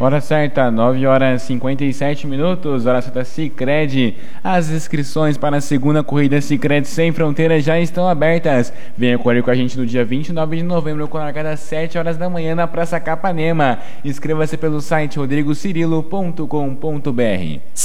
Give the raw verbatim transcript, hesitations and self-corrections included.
Hora certa, nove horas e cinquenta e sete minutos, hora certa Sicredi. As inscrições para a segunda corrida Sicredi Sem Fronteiras já estão abertas. Venha correr com a gente no dia vinte e nove de novembro, com a largada às sete horas da manhã na Praça Capanema. Inscreva-se pelo site rodrigo cirilo ponto com ponto br.